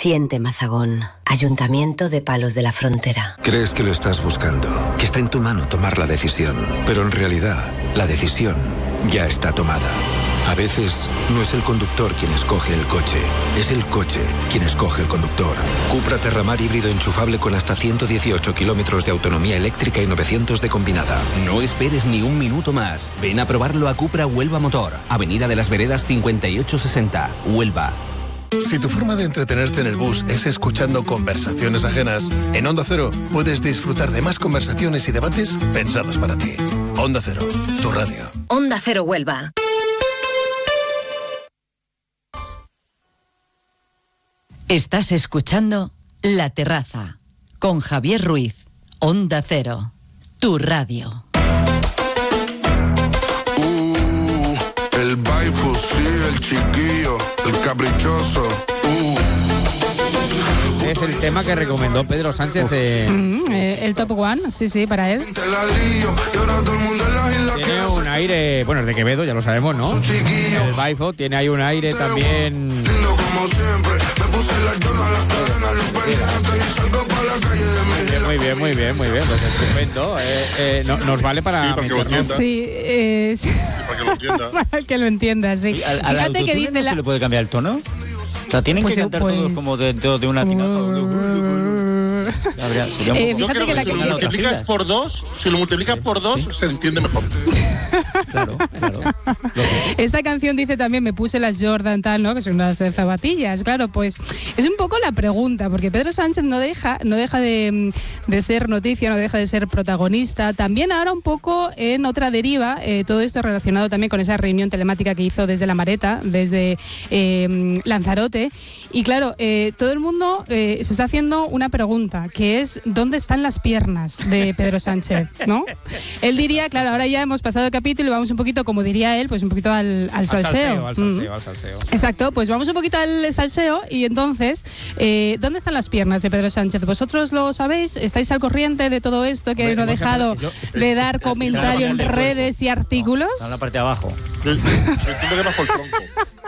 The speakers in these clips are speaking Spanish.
Siente Mazagón, Ayuntamiento de Palos de la Frontera. Crees que lo estás buscando, que está en tu mano tomar la decisión, pero en realidad la decisión ya está tomada. A veces no es el conductor quien escoge el coche, es el coche quien escoge el conductor. Cupra Terramar híbrido enchufable con hasta 118 kilómetros de autonomía eléctrica y 900 de combinada. No esperes ni un minuto más. Ven a probarlo a Cupra Huelva Motor, Avenida de las Veredas 5860, Huelva. Si tu forma de entretenerte en el bus es escuchando conversaciones ajenas, en Onda Cero puedes disfrutar de más conversaciones y debates pensados para ti. Onda Cero, tu radio. Onda Cero Huelva. Estás escuchando La Terraza con Javier Ruiz. Onda Cero, tu radio. El Baifu, sí, el chiquillo, el caprichoso. Es el tema que recomendó Pedro Sánchez. El top one, sí, para él. Tiene un aire, bueno, es de Quevedo, ya lo sabemos, ¿no? El Baifu tiene ahí un aire también. Muy bien, pues estupendo. Nos vale para meternos. Sí, para que lo entienda. Para que lo entienda, sí. Fíjate que dice ¿no se le puede cambiar el tono? O sea, tienen que cantar todos como dentro de una fíjate que si lo multiplicas por dos, ¿sí? Se entiende mejor. Claro. Esta canción dice también, me puse las Jordan tal, ¿no? Que son unas zapatillas. Claro, pues es un poco la pregunta, porque Pedro Sánchez no deja de ser noticia, no deja de ser protagonista. También ahora un poco en otra deriva, todo esto relacionado también con esa reunión telemática que hizo desde La Mareta, desde Lanzarote. Y claro, todo el mundo se está haciendo una pregunta, que es ¿dónde están las piernas de Pedro Sánchez? ¿No? Él diría, claro, ahora ya hemos pasado el capítulo y vamos un poquito, como diría él, pues un poquito al salseo. Al salseo. Exacto, pues vamos un poquito al salseo y entonces, ¿dónde están las piernas de Pedro Sánchez? ¿Vosotros lo sabéis? ¿Estáis al corriente de todo esto que no ha dejado de dar comentario en redes y artículos? En la parte de abajo. Yo entiendo que bajo el tronco.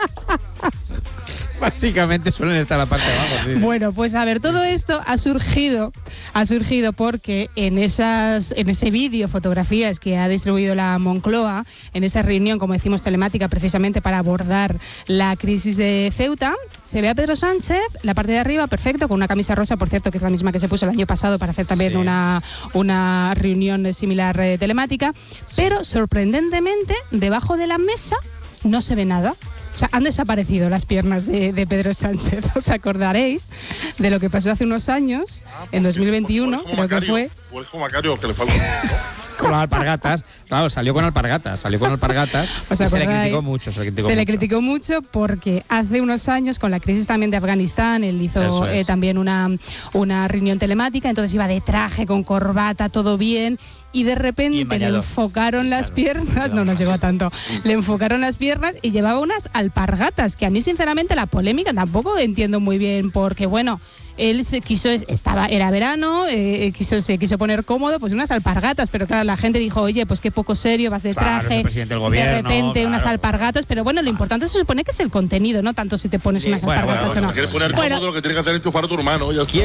Básicamente suelen estar a la parte de abajo. Sí. Bueno, pues a ver, todo esto ha surgido porque en ese vídeo, fotografías que ha distribuido la Moncloa, en esa reunión, como decimos, telemática, precisamente para abordar la crisis de Ceuta, se ve a Pedro Sánchez, la parte de arriba, perfecto, con una camisa rosa, por cierto, que es la misma que se puso el año pasado para hacer también una reunión similar telemática, pero sorprendentemente, debajo de la mesa no se ve nada. O sea, han desaparecido las piernas de Pedro Sánchez. ¿Os acordaréis de lo que pasó hace unos años, en 2021, creo que fue? O es como Macario, que le falta, ¿no? Con las alpargatas, claro, salió con alpargatas y se le criticó mucho. Se le criticó mucho porque hace unos años, con la crisis también de Afganistán, él hizo también una reunión telemática, entonces iba de traje, con corbata, todo bien, y de repente le enfocaron las piernas, no nos llegó a tanto, le enfocaron las piernas y llevaba unas alpargatas, que a mí sinceramente la polémica tampoco entiendo muy bien, porque bueno, él era verano, se quiso poner cómodo, pues unas alpargatas, pero claro, la gente dijo, oye, pues qué poco serio, vas de traje, gobierno, de repente unas alpargatas, pero bueno, lo importante se supone que es el contenido, no tanto si te pones unas alpargatas o no. Si quieres poner cómodo, lo que tienes que hacer es enchufar a tu hermano.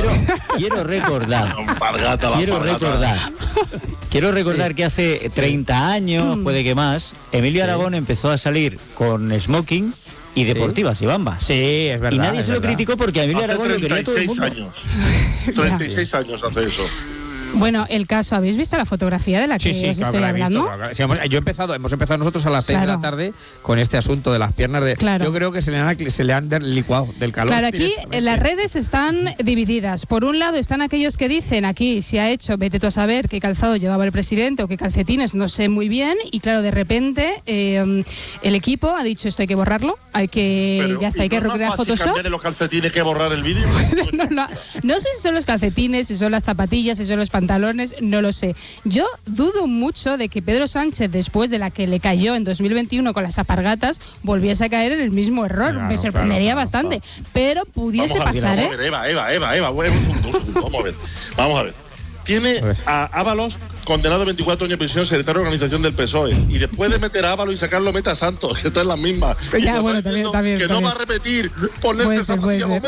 Quiero recordar que hace 30 años, puede que más, Emilio Aragón empezó a salir con smoking y deportivas y bambas. Sí, es verdad. Y nadie se lo criticó porque a Emilio Aragón lo quería todo el mundo. 36 años hace eso. Bueno, el caso, ¿habéis visto la fotografía de la que os estoy hablando? Sí, hemos empezado nosotros a las 6 de la tarde con este asunto de las piernas de... Yo creo que se le han licuado del calor. Claro, aquí las redes están divididas. Por un lado están aquellos que dicen, aquí se ha hecho, vete tú a saber qué calzado llevaba el presidente o qué calcetines, no sé muy bien, y claro, de repente el equipo ha dicho, esto hay que borrarlo, hay que recrear Photoshop. ¿Cambiar los calcetines que borrar el vídeo? No sé si son los calcetines, si son las zapatillas, si son los pantalones, no lo sé. Yo dudo mucho de que Pedro Sánchez, después de la que le cayó en 2021 con las alpargatas, volviese a caer en el mismo error. Claro, me sorprendería bastante. Pero pudiese pasar, Eva, vamos a ver. Vamos a ver. Tiene a Ábalos condenado a 24 años de prisión, secretario de organización del PSOE. Y después de meter a Ábalos y sacarlo, mete a Santos, que está en las mismas. Ya, bueno, también. Que no va a repetir ponerse Zapatilla Gómez.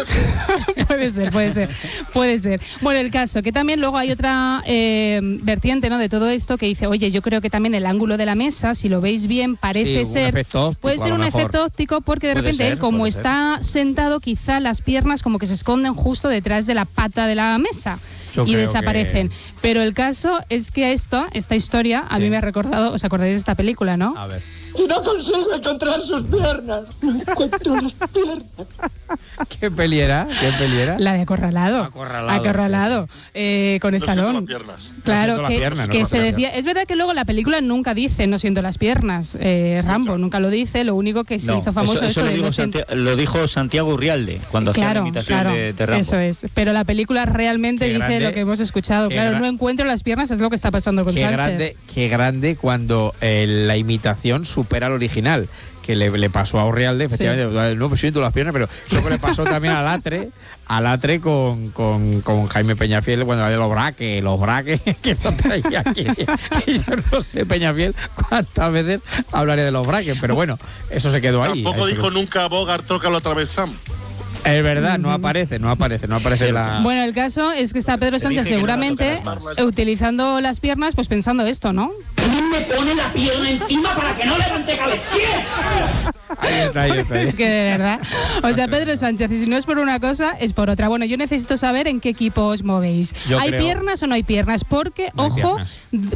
Puede ser. Bueno, el caso, que también luego hay otra vertiente, ¿no?, de todo esto, que dice, oye, yo creo que también el ángulo de la mesa, si lo veis bien, parece ser... Puede ser un efecto óptico, porque de repente él, como está sentado, quizá las piernas como que se esconden justo detrás de la pata de la mesa y desaparecen. Pero el caso es que esta historia a mí me ha recordado, ¿os acordáis de esta película, no? A ver. Y no consigo encontrar sus piernas. No encuentro las piernas. ¿Qué peli era? La de Acorralado. Con Stallone. Claro, que se decía. Es verdad que luego la película nunca dice no siento las piernas. Rambo nunca lo dice. Lo único que se hizo famoso eso lo dijo Santiago Urrialde cuando hacía la imitación de Rambo. Eso es. Pero la película realmente dice lo que hemos escuchado. Claro, no encuentro las piernas, es lo que está pasando con Sánchez. Qué grande cuando la imitación supera al original, que le pasó a Urrialde, efectivamente. No siento las piernas, pero eso que le pasó también a Latre con Jaime Peñafiel cuando había los braques que lo traía aquí. Yo no sé, Peñafiel, cuántas veces hablaré de los braques, pero bueno, eso se quedó ahí. Tampoco dijo nunca Bogart, trócalo otra vez, Sam. Es verdad, no aparece la... Bueno, el caso es que está Pedro Sánchez seguramente utilizando las piernas, pues pensando esto, ¿no? ¿Quién me pone la pierna encima para que no levante cabeza? Ahí está. Es que de verdad. O sea, Pedro Sánchez, y si no es por una cosa, es por otra. Bueno, yo necesito saber en qué equipo os movéis. ¿Hay piernas o no hay piernas? Porque, ojo,